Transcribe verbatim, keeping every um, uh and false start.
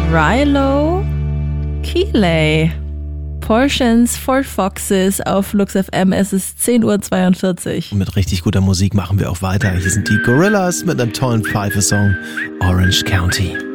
Rilo Kiley. Portions, Ford Foxes auf Lux F M. Es ist zehn Uhr zweiundvierzig. Und mit richtig guter Musik machen wir auch weiter. Hier sind die Gorillaz mit einem tollen Pfeife-Song Orange County.